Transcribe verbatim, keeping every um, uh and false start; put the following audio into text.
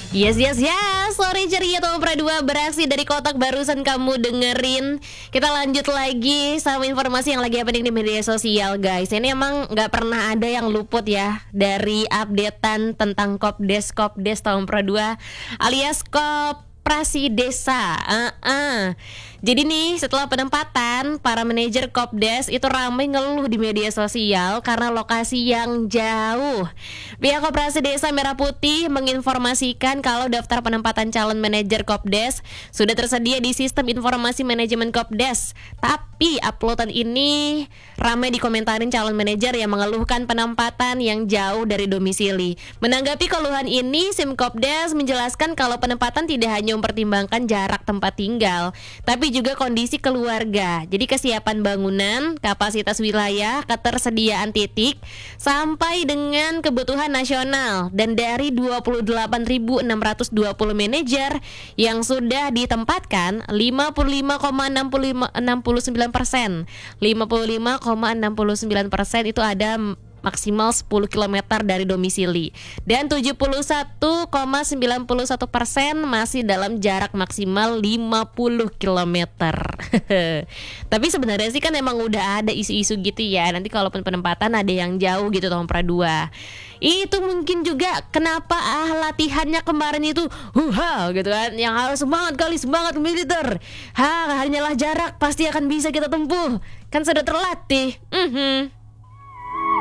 Yes, yes, yes. Sore ceria Tom Pradua beraksi dari kotak barusan kamu dengerin. Kita lanjut lagi sama informasi yang lagi happening di media sosial, guys. Ini emang nggak pernah ada yang luput ya dari updatean tentang Kopdes Kopdes Tom Pradua alias Koperasi Desa. Uh-uh. Jadi nih setelah penempatan para manajer Kopdes itu ramai ngeluh di media sosial karena lokasi yang jauh. Pihak Koperasi Desa Merah Putih menginformasikan kalau daftar penempatan calon manajer Kopdes sudah tersedia di sistem informasi manajemen Kopdes. Tapi uploadan ini ramai dikomentarin calon manajer yang mengeluhkan penempatan yang jauh dari domisili. Menanggapi keluhan ini, Sim Kopdes menjelaskan kalau penempatan tidak hanya mempertimbangkan jarak tempat tinggal, tapi juga kondisi keluarga. Jadi kesiapan bangunan, kapasitas wilayah, ketersediaan titik, sampai dengan kebutuhan nasional. Dan dari dua puluh delapan ribu enam ratus dua puluh manajer yang sudah ditempatkan, lima puluh lima koma enam sembilan persen lima puluh lima koma enam sembilan persen itu ada maksimal sepuluh kilometer dari domisili, dan tujuh puluh satu koma sembilan satu persen masih dalam jarak maksimal lima puluh kilometer. Tapi sebenarnya sih kan emang udah ada isu-isu gitu ya. Nanti kalau penempatan ada yang jauh gitu Tom Pradua. Itu mungkin juga kenapa ah latihannya kemarin itu huha gitu kan, yang harus semangat kali semangat militer. Ha, hanyalah jarak pasti akan bisa kita tempuh. Kan sudah terlatih. Mhm.